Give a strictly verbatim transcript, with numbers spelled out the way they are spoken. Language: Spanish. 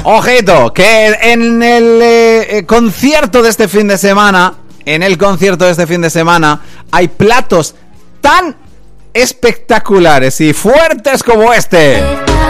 Ojito, que en el eh, concierto de este fin de semana, en el concierto de este fin de semana, hay platos tan espectaculares y fuertes como este.